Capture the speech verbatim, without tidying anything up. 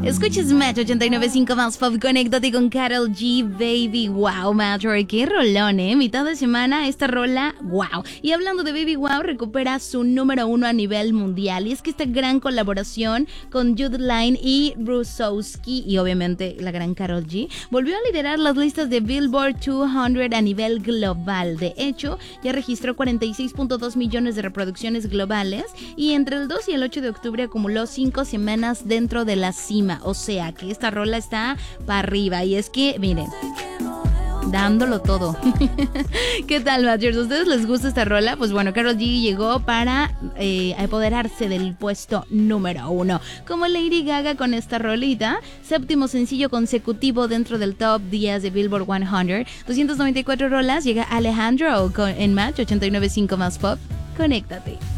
Escuchas Match ochenta y nueve punto cinco más pop. Conéctate con Karol G, Baby Wow, Match. Qué rolón, ¿eh? Mitad de semana, esta rola, wow. Y hablando de Baby Wow, recupera su número uno a nivel mundial. Y es que esta gran colaboración con Jude Line y Brusowski, y obviamente la gran Karol G, volvió a liderar las listas de Billboard doscientos a nivel global. De hecho, ya registró cuarenta y seis punto dos millones de reproducciones globales. Y entre el dos y el ocho de octubre acumuló cinco semanas dentro de la cima. O sea que esta rola está para arriba. Y es que, miren, dándolo todo. ¿Qué tal, Matchers? ¿A ustedes les gusta esta rola? Pues bueno, Karol G llegó para eh, apoderarse del puesto número uno. Como Lady Gaga con esta rolita, séptimo sencillo consecutivo dentro del top diez de Billboard cien. doscientas noventa y cuatro rolas, llega Alejandro con, en Match ochenta y nueve punto cinco más pop. Conéctate.